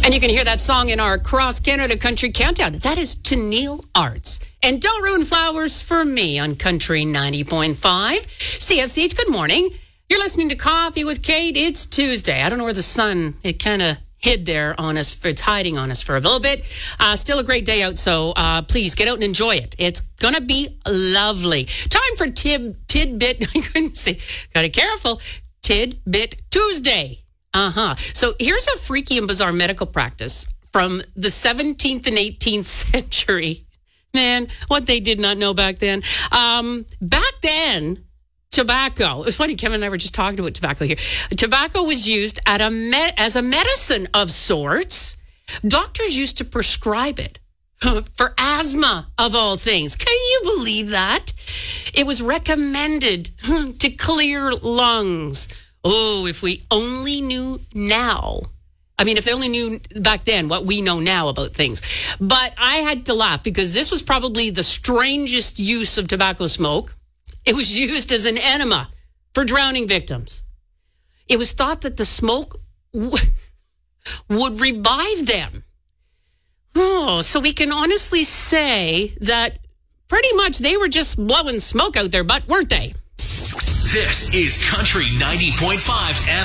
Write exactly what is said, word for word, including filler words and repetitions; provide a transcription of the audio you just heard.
And you can hear that song in our Cross Canada Country Countdown. That is to Neil Arts. And Don't Ruin Flowers for Me on Country ninety point five. C F C H, good morning. You're listening to Coffee with Kate. It's Tuesday. I don't know where the sun, it kind of hid there on us. It's hiding on us for a little bit. Uh, still a great day out, so uh, please get out and enjoy it. It's going to be lovely. Time for Tib, Tidbit. I couldn't say. Got to be careful. Tidbit Tuesday. Uh-huh. So here's a freaky and bizarre medical practice from the seventeenth and eighteenth century. Man, what they did not know back then. Um, back then, tobacco. It's funny, Kevin and I were just talking about tobacco here. Tobacco was used at a me- as a medicine of sorts. Doctors used to prescribe it for asthma, of all things. Can you believe that? It was recommended to clear lungs. Oh, if we only knew now. I mean, if they only knew back then what we know now about things. But I had to laugh because this was probably the strangest use of tobacco smoke. It was used as an enema for drowning victims. It was thought that the smoke w- would revive them. Oh, so we can honestly say that pretty much they were just blowing smoke out their butt, weren't they? This is Country ninety point five F